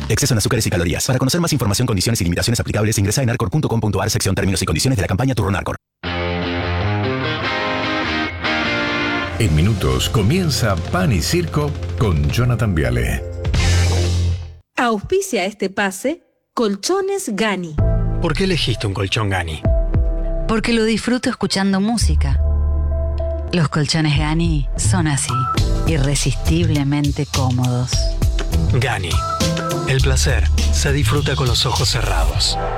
Exceso en azúcares y calorías. Para conocer más información, condiciones y limitaciones aplicables, ingresa en arcor.com.ar, sección términos y condiciones de la campaña Turrón Arcor. En minutos comienza Pan y Circo con Jonathan Viale. Auspicia este pase Colchones Gani. ¿Por qué elegiste un colchón Gani? Porque lo disfruto escuchando música. Los colchones Gani son así, irresistiblemente cómodos. Gani. El placer se disfruta con los ojos cerrados.